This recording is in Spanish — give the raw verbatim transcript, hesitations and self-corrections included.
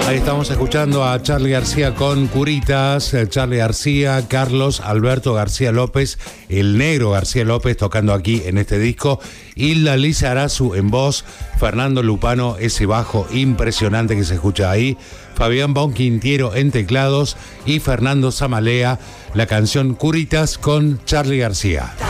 Ahí estamos escuchando a Charly García con Curitas, Charly García, Carlos Alberto García López, el negro García López tocando aquí en este disco, Hilda Lizarazu en voz, Fernando Lupano, ese bajo impresionante que se escucha ahí, Fabián Bonquintiero en teclados y Fernando Zamalea, la canción Curitas con Charly García.